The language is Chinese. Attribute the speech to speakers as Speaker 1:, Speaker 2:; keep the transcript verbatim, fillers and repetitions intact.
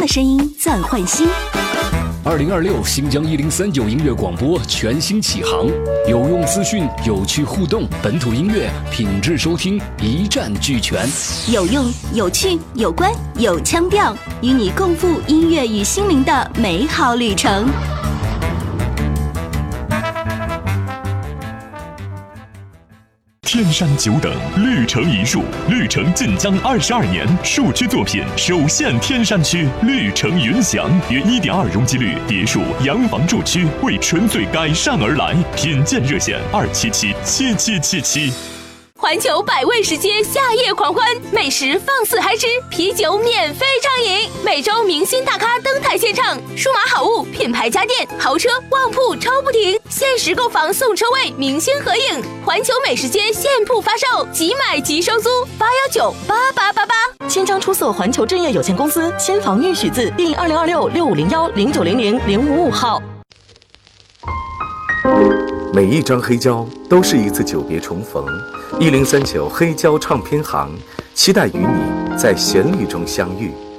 Speaker 1: 的声音暂换新。
Speaker 2: 二零二六新疆一零三九音乐广播全新启航，有用资讯，有趣互动，本土音乐品质收听一站俱全，
Speaker 1: 有用、有趣、有关、有腔调，与你共赴音乐与心灵的美好旅程。
Speaker 3: 天山久等，绿城一树，绿城晋江二十二年，树区作品首现天山区，绿城云翔约一点二容积率别墅洋房住区，为纯粹改善而来，品鉴热线二七七七七七七。
Speaker 4: 环球百味食街夏夜狂欢，美食放肆嗨吃，啤酒免费畅饮，每周明星大咖登台献唱，数码好物、品牌家电、豪车、旺铺抽不停，限时购房送车位，明星合影。环球美食街现铺发售，即买即收租，八幺九八八八八。
Speaker 5: 新疆出色环球置业有限公司新房预许字第二零二六六五零幺零九零零零五五号。
Speaker 6: 每一张黑胶都是一次久别重逢，一零三九黑胶唱片行，期待与你在旋律中相遇。